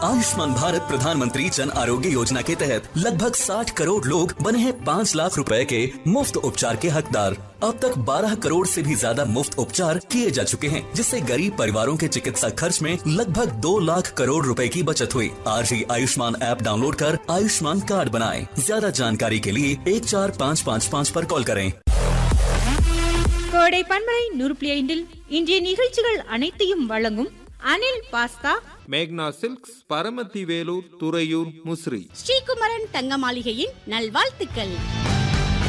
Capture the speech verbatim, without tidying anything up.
आयुष्मान भारत प्रधानमंत्री जन आरोग्य योजना के तहत लगभग साठ करोड़ लोग बने हैं पाँच लाख रुपए के मुफ्त उपचार के हकदार। अब तक बारह करोड़ से भी ज्यादा मुफ्त उपचार किए जा चुके हैं, जिससे गरीब परिवारों के चिकित्सा खर्च में लगभग दो लाख करोड़ रुपए की बचत हुई। आज ही आयुष्मान ऐप डाउनलोड कर आयुष्मान कार्ड बनाएं। ज्यादा जानकारी के लिए एक चार पाँच पाँच पाँच पर कॉल करें। கோடை பன்மலை நூறு புள்ளி ஐந்தில் இன்றைய நிகழ்ச்சிகள் அனைத்தையும் வழங்கும் அனில் பாஸ்தா, மேக்னா சில்க்ஸ், பரமத்தி வேலூர், துறையூர், முசிறி, ஸ்ரீகுமரன் தங்க மாளிகையின் நல்வாழ்த்துக்கள்.